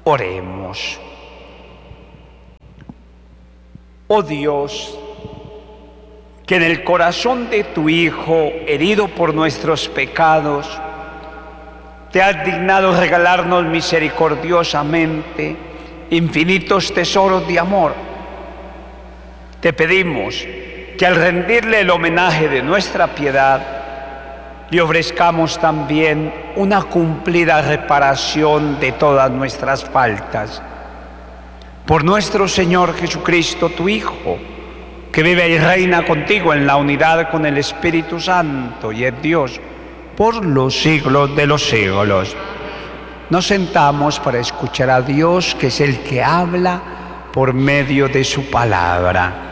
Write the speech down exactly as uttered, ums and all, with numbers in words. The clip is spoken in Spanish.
Oremos. Oh Dios, que en el corazón de tu Hijo, herido por nuestros pecados, te has dignado regalarnos misericordiosamente infinitos tesoros de amor. Te pedimos que al rendirle el homenaje de nuestra piedad, le ofrezcamos también una cumplida reparación de todas nuestras faltas. Por nuestro Señor Jesucristo, tu Hijo, que vive y reina contigo en la unidad con el Espíritu Santo y es Dios por los siglos de los siglos. Nos sentamos para escuchar a Dios, que es el que habla por medio de su palabra.